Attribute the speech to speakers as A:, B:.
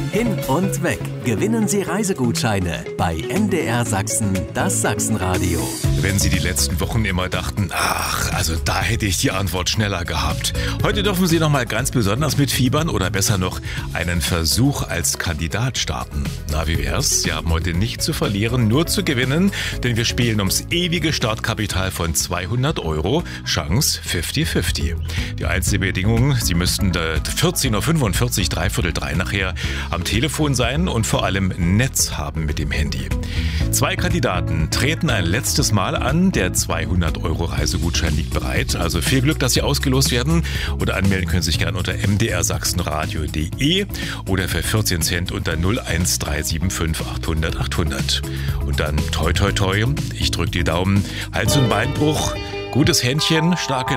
A: Hin und weg. Gewinnen Sie Reisegutscheine bei MDR Sachsen, das Sachsenradio.
B: Wenn Sie die letzten Wochen immer dachten, also da hätte ich die Antwort schneller gehabt. Heute dürfen Sie noch mal ganz besonders mitfiebern oder besser noch einen Versuch als Kandidat starten. Na, wie wär's? Sie haben heute nichts zu verlieren, nur zu gewinnen, denn wir spielen ums ewige Startkapital von 200 €, Chance 50-50. Die einzige Bedingung, Sie müssten 14:45 Uhr, 14:45 nachher am Telefon sein und vor allem Netz haben mit dem Handy. 2 Kandidaten treten ein letztes Mal an. Der 200 € Reisegutschein liegt bereit. Also viel Glück, dass Sie ausgelost werden. Oder anmelden können Sie sich gerne unter mdrsachsenradio.de oder für 14 Cent unter 01375 800 800. Und dann toi toi toi. Ich drücke die Daumen. Hals- und Beinbruch, gutes Händchen, starke